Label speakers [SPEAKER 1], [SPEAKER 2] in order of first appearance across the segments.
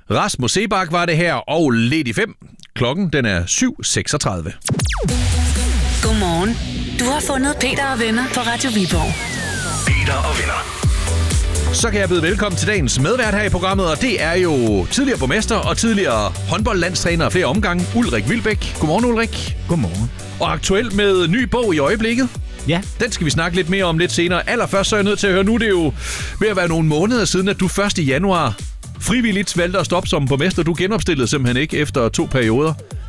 [SPEAKER 1] Rasmus Seebach var det her, og Lady 5. Klokken den er 7.36.
[SPEAKER 2] Godmorgen. Du har fundet Peter og venner på Radio Viborg.
[SPEAKER 1] Peter og venner. Så kan jeg byde velkommen til dagens medvært her i programmet, og det er jo tidligere borgmester og tidligere håndboldlandstræner af flere omgange, Ulrik Wilbek. Godmorgen, Ulrik.
[SPEAKER 3] Godmorgen.
[SPEAKER 1] Og aktuelt med ny bog i øjeblikket.
[SPEAKER 3] Ja.
[SPEAKER 1] Den skal vi snakke lidt mere om lidt senere. Allerførst så er jeg nødt til at høre, nu er det jo ved at være nogle måneder siden, at du 1. januar frivilligt valgte at stoppe som borgmester. Du genopstillede simpelthen ikke efter 2 perioder.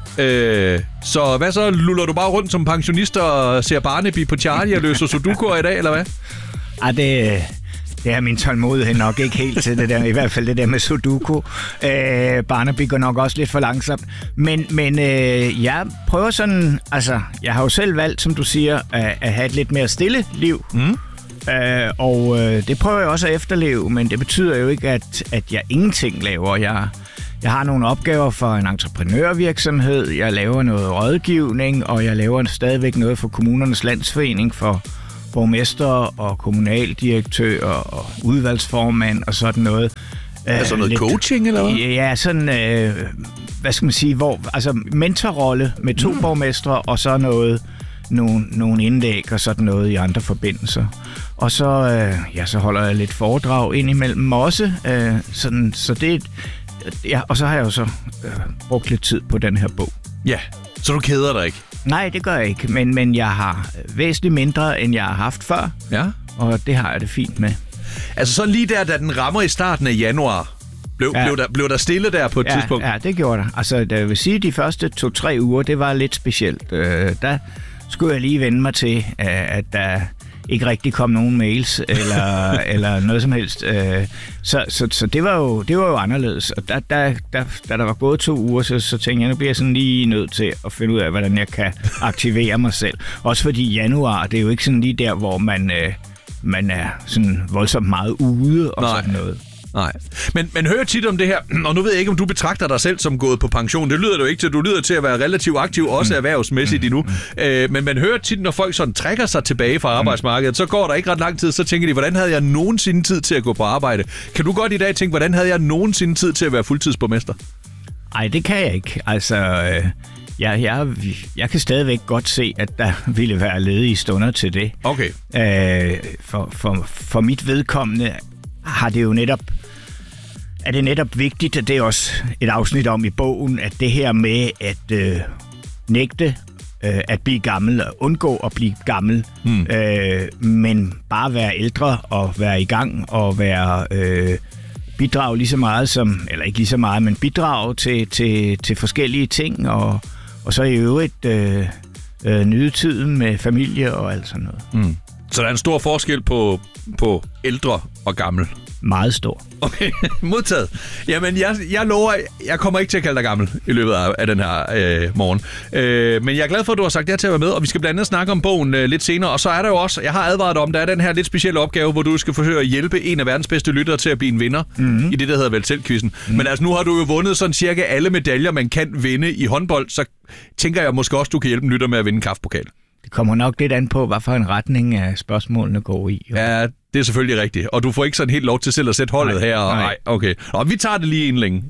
[SPEAKER 1] Så hvad så? Luller du bare rundt som pensionist og ser Barnaby på Charlie og løser sudokuer i dag, eller hvad?
[SPEAKER 3] Det er min tålmodighed nok ikke helt til det der, i hvert fald det der med sudoku. Barnaby går nok også lidt for langsomt. Men jeg prøver sådan, altså jeg har jo selv valgt, som du siger, at have et lidt mere stille liv. Og det prøver jeg også at efterleve, men det betyder jo ikke, at jeg ingenting laver. Jeg har nogle opgaver for en entreprenørvirksomhed, jeg laver noget rådgivning, og jeg laver stadigvæk noget for Kommunernes Landsforening for borgmester og kommunaldirektør og udvalgsformand og sådan noget.
[SPEAKER 1] Altså noget lidt coaching, eller hvad?
[SPEAKER 3] Ja, sådan, hvad skal man sige, altså mentorrolle med 2 borgmestre, og så nogle indlæg og sådan noget i andre forbindelser. Og så, så holder jeg lidt foredrag indimellem også. Så det, ja, og så har jeg jo så brugt lidt tid på den her bog.
[SPEAKER 1] Ja, så du keder dig ikke?
[SPEAKER 3] Nej, det gør jeg ikke, men jeg har væsentligt mindre, end jeg har haft før. Ja. Og det har jeg det fint med.
[SPEAKER 1] Altså så lige der, da den rammer i starten af januar, blev der stille der på et tidspunkt?
[SPEAKER 3] Ja, det gjorde der. Altså, jeg vil sige, de første 2-3 uger, det var lidt specielt. Der skulle jeg lige vende mig til, at der ikke rigtig kom nogen mails eller noget som helst. Så det var jo anderledes. Og da der var gået 2 uger, så tænkte jeg, nu bliver jeg sådan lige nødt til at finde ud af, hvordan jeg kan aktivere mig selv. Også fordi januar, det er jo ikke sådan lige der, hvor man er sådan voldsomt meget ude og sådan noget.
[SPEAKER 1] Nej, men hører tit om det her, og nu ved jeg ikke, om du betragter dig selv som gået på pension. Det lyder du ikke til. Du lyder til at være relativt aktiv, også erhvervsmæssigt endnu. Men man hører tit, når folk sådan trækker sig tilbage fra arbejdsmarkedet, så går der ikke ret lang tid, så tænker de, hvordan havde jeg nogensinde tid til at gå på arbejde? Kan du godt i dag tænke, hvordan havde jeg nogensinde tid til at være fuldtidsborgmester? Nej,
[SPEAKER 3] det kan jeg ikke. Altså, jeg kan stadigvæk godt se, at der ville være ledige stunder til det.
[SPEAKER 1] Okay.
[SPEAKER 3] For mit vedkommende er det netop vigtigt, at det er også et afsnit om i bogen, at det her med at nægte at blive gammel, og undgå at blive gammel, men bare være ældre og være i gang og være bidrage lige så meget som, eller ikke lige så meget, men bidrage til forskellige ting, og så i øvrigt nyde tiden med familie og alt sådan noget.
[SPEAKER 1] Så der er en stor forskel på ældre og gammel?
[SPEAKER 3] Meget stor.
[SPEAKER 1] Okay, modtaget. Jamen, jeg lover, jeg kommer ikke til at kalde dig gammel i løbet af den her morgen. Men jeg er glad for, at du har sagt ja til at være med, og vi skal blandt andet snakke om bogen lidt senere. Og så er der jo også, jeg har advaret om, der er den her lidt specielle opgave, hvor du skal forsøge at hjælpe en af verdens bedste lyttere til at blive en vinder i det, der hedder Vælg Selv-quizzen. Men altså, nu har du jo vundet sådan cirka alle medaljer, man kan vinde i håndbold, så tænker jeg måske også, du kan hjælpe en lytter med at vinde en kaffepokal.
[SPEAKER 3] Det kommer nok lidt an på, hvad for en retning af spørgsmålene går i.
[SPEAKER 1] Ja, det er selvfølgelig rigtigt. Og du får ikke sådan helt lov til selv at sætte holdet her. Nej, okay. Og vi tager det lige inden længe.